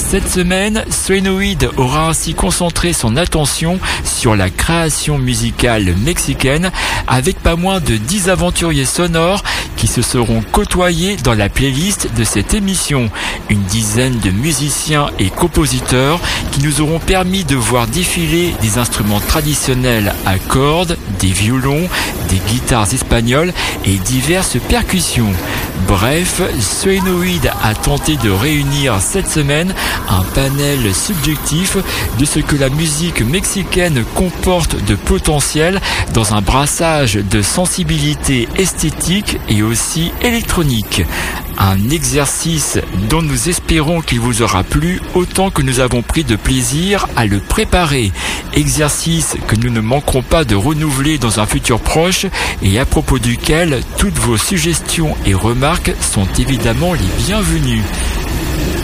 Cette semaine, Suenoid aura ainsi concentré son attention sur la création musicale mexicaine avec pas moins de 10 aventuriers sonores qui se seront côtoyés dans la playlist de cette émission. Une dizaine de musiciens et compositeurs qui nous auront permis de voir défiler des instruments traditionnels à cordes, des violons, des guitares espagnoles et diverses percussions. Bref, Suenoid a tenté de réunir cette semaine un panel subjectif de ce que la musique mexicaine comporte de potentiel dans un brassage de sensibilité esthétique et aussi électronique. Un exercice dont nous espérons qu'il vous aura plu autant que nous avons pris de plaisir à le préparer. Exercice que nous ne manquerons pas de renouveler dans un futur proche et à propos duquel toutes vos suggestions et remarques sont évidemment les bienvenues.